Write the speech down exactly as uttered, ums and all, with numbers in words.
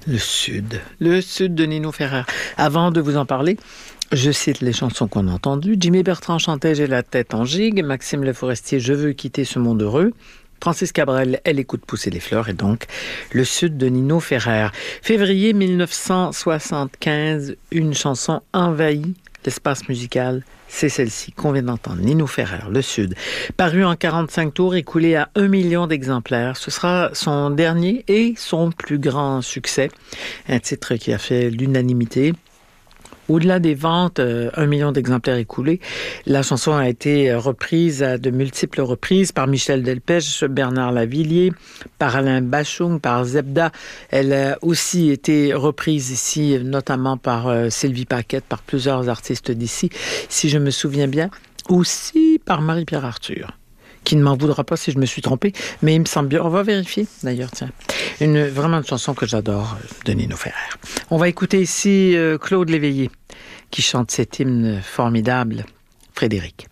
Le Sud, le Sud de Nino Ferrer. Avant de vous en parler, je cite les chansons qu'on a entendues. Jimmy Bertrand chantait « J'ai la tête en gigue », Maxime Le Forestier « Je veux quitter ce monde heureux », Francis Cabrel « Elle écoute pousser les fleurs » et donc Le Sud de Nino Ferrer. Février mille neuf cent soixante-quinze, une chanson envahit l'espace musical. C'est celle-ci qu'on vient d'entendre, Nino Ferrer, Le Sud. Paru en quarante-cinq tours, écoulé à un million d'exemplaires. Ce sera son dernier et son plus grand succès. Un titre qui a fait l'unanimité. Au-delà des ventes, euh, un million d'exemplaires écoulés, la chanson a été reprise à de multiples reprises par Michel Delpech, Bernard Lavilliers, par Alain Bachung, par Zebda. Elle a aussi été reprise ici, notamment par euh, Sylvie Paquette, par plusieurs artistes d'ici, si je me souviens bien, aussi par Marie-Pierre Arthur, qui ne m'en voudra pas si je me suis trompée, mais il me semble bien. On va vérifier, d'ailleurs, tiens. Une, vraiment une chanson que j'adore, de Nino Ferrer. On va écouter ici euh, Claude Léveillé, qui chante cet hymne formidable, Frédéric.